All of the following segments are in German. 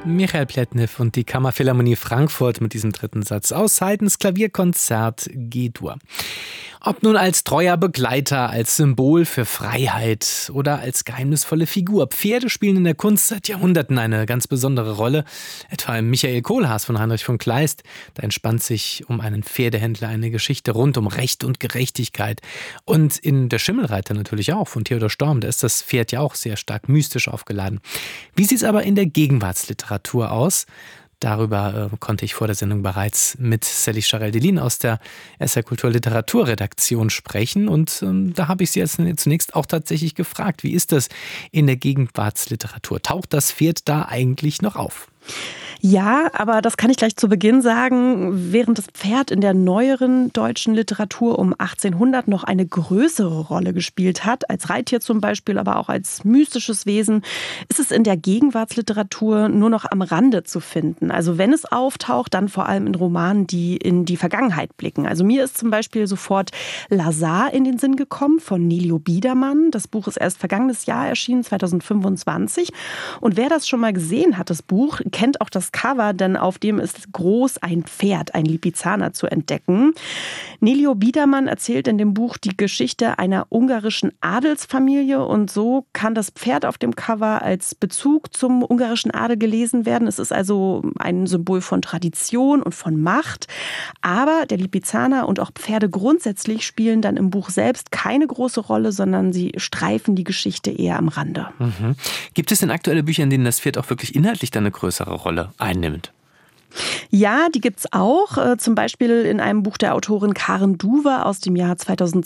Michael Pletnev und die Kammerphilharmonie Frankfurt mit diesem dritten Satz aus Haydns Klavierkonzert G-Dur. Ob nun als treuer Begleiter, als Symbol für Freiheit oder als geheimnisvolle Figur. Pferde spielen in der Kunst seit Jahrhunderten eine ganz besondere Rolle. Etwa im Michael Kohlhaas von Heinrich von Kleist. Da entspannt sich um einen Pferdehändler eine Geschichte rund um Recht und Gerechtigkeit. Und in Der Schimmelreiter natürlich auch von Theodor Storm. Da ist das Pferd ja auch sehr stark mystisch aufgeladen. Wie sieht es aber in der Gegenwartsliteratur aus? Darüber konnte ich vor der Sendung bereits mit Sally Charel-Delin aus der SR Kultur Literaturredaktion sprechen. Und da habe ich sie jetzt zunächst auch tatsächlich gefragt, wie ist das in der Gegenwartsliteratur? Taucht das Pferd da eigentlich noch auf? Ja, aber das kann ich gleich zu Beginn sagen. Während das Pferd in der neueren deutschen Literatur um 1800 noch eine größere Rolle gespielt hat, als Reittier zum Beispiel, aber auch als mystisches Wesen, ist es in der Gegenwartsliteratur nur noch am Rande zu finden. Also wenn es auftaucht, dann vor allem in Romanen, die in die Vergangenheit blicken. Also mir ist zum Beispiel sofort Lazar in den Sinn gekommen von Nelio Biedermann. Das Buch ist erst vergangenes Jahr erschienen, 2025. Und wer das schon mal gesehen hat, das Buch, kennt auch das Cover, denn auf dem ist groß ein Pferd, ein Lipizzaner, zu entdecken. Nelio Biedermann erzählt in dem Buch die Geschichte einer ungarischen Adelsfamilie und so kann das Pferd auf dem Cover als Bezug zum ungarischen Adel gelesen werden. Es ist also ein Symbol von Tradition und von Macht, aber der Lipizzaner und auch Pferde grundsätzlich spielen dann im Buch selbst keine große Rolle, sondern sie streifen die Geschichte eher am Rande. Mhm. Gibt es denn aktuelle Bücher, in denen das Pferd auch wirklich inhaltlich dann eine größere Rolle einnimmt? Ja, die gibt's auch. Zum Beispiel in einem Buch der Autorin Karen Duwe aus dem Jahr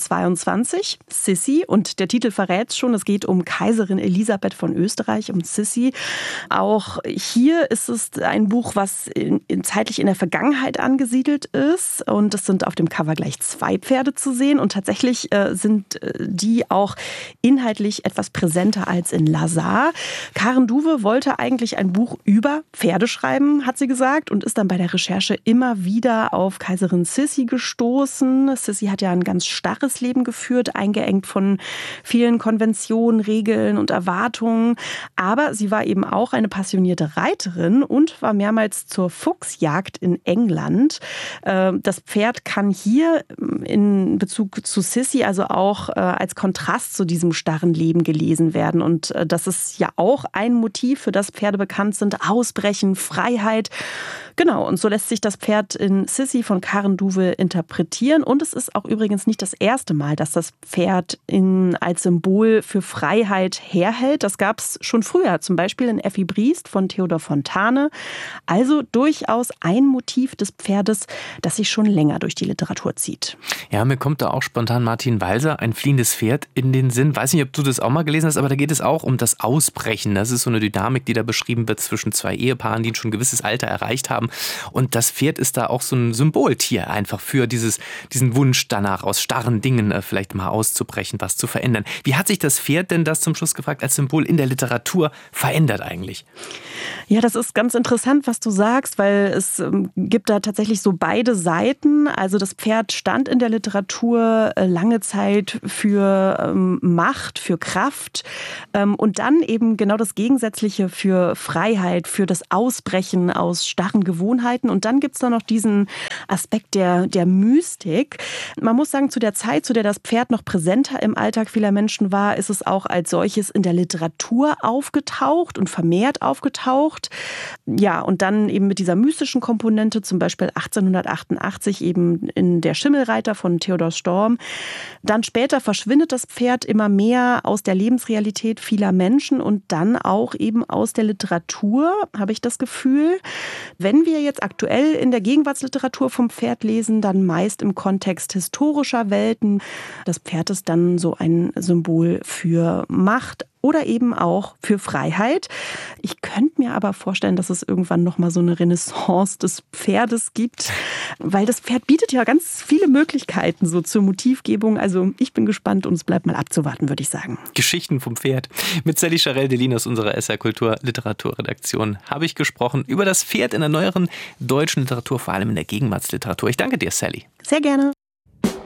2022, Sissi. Und der Titel verrät schon, es geht um Kaiserin Elisabeth von Österreich, um Sissi. Auch hier ist es ein Buch, was zeitlich in der Vergangenheit angesiedelt ist. Und es sind auf dem Cover gleich 2 Pferde zu sehen. Und tatsächlich sind die auch inhaltlich etwas präsenter als in Lazar. Karen Duwe wollte eigentlich ein Buch über Pferde schreiben, hat sie gesagt. Und ist dann bei der Recherche immer wieder auf Kaiserin Sissi gestoßen. Sissi hat ja ein ganz starres Leben geführt, eingeengt von vielen Konventionen, Regeln und Erwartungen. Aber sie war eben auch eine passionierte Reiterin und war mehrmals zur Fuchsjagd in England. Das Pferd kann hier in Bezug zu Sissi also auch als Kontrast zu diesem starren Leben gelesen werden. Und das ist ja auch ein Motiv, für das Pferde bekannt sind. Ausbrechen, Freiheit. Genau, und so lässt sich das Pferd in Sissi von Karen Duwe interpretieren. Und es ist auch übrigens nicht das erste Mal, dass das Pferd als Symbol für Freiheit herhält. Das gab es schon früher, zum Beispiel in Effi Briest von Theodor Fontane. Also durchaus ein Motiv des Pferdes, das sich schon länger durch die Literatur zieht. Ja, mir kommt da auch spontan Martin Walser, ein fliehendes Pferd, in den Sinn. Weiß nicht, ob du das auch mal gelesen hast, aber da geht es auch um das Ausbrechen. Das ist so eine Dynamik, die da beschrieben wird zwischen 2 Ehepaaren, die schon ein gewisses Alter erreicht haben. Und das Pferd ist da auch so ein Symboltier einfach für diesen Wunsch danach, aus starren Dingen vielleicht mal auszubrechen, was zu verändern. Wie hat sich das Pferd denn, das zum Schluss gefragt, als Symbol in der Literatur verändert eigentlich? Ja, das ist ganz interessant, was du sagst, weil es gibt da tatsächlich so beide Seiten. Also das Pferd stand in der Literatur lange Zeit für Macht, für Kraft und dann eben genau das Gegensätzliche für Freiheit, für das Ausbrechen aus starren Gewohnheiten. Und dann gibt es da noch diesen Aspekt der Mystik. Man muss sagen, zu der Zeit, zu der das Pferd noch präsenter im Alltag vieler Menschen war, ist es auch als solches in der Literatur aufgetaucht und vermehrt aufgetaucht. Ja, und dann eben mit dieser mystischen Komponente, zum Beispiel 1888 eben in Der Schimmelreiter von Theodor Storm. Dann später verschwindet das Pferd immer mehr aus der Lebensrealität vieler Menschen und dann auch eben aus der Literatur, habe ich das Gefühl. Wenn wir jetzt aktuell in der Gegenwartsliteratur vom Pferd lesen, dann meist im Kontext historischer Welten. Das Pferd ist dann so ein Symbol für Macht oder eben auch für Freiheit. Ich könnte mir aber vorstellen, dass es irgendwann nochmal so eine Renaissance des Pferdes gibt, weil das Pferd bietet ja ganz viele Möglichkeiten so zur Motivgebung. Also ich bin gespannt und es bleibt mal abzuwarten, würde ich sagen. Geschichten vom Pferd. Mit Sally Charel-Delin aus unserer SR Kultur Literaturredaktion habe ich gesprochen über das Pferd in der neueren deutschen Literatur, vor allem in der Gegenwartsliteratur. Ich danke dir, Sally. Sehr gerne.